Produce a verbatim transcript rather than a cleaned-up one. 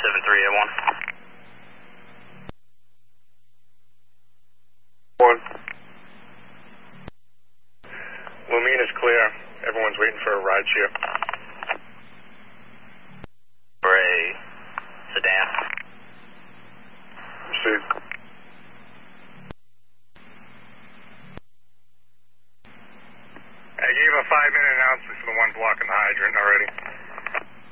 seven three eight one. One. Lumina's clear. Everyone's waiting for a ride share. For a sedan. Received. I gave a five minute announcement for the one blocking the hydrant already.